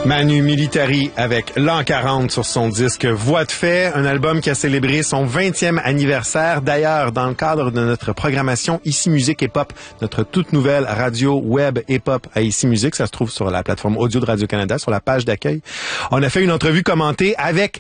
Manu Militari avec l'an 40 sur son disque Voix de fait, un album qui a célébré son 20e anniversaire. D'ailleurs, dans le cadre de notre programmation Ici Musique et Pop, notre toute nouvelle radio web et pop à Ici Musique, ça se trouve sur la plateforme audio de Radio-Canada, sur la page d'accueil. On a fait une entrevue commentée avec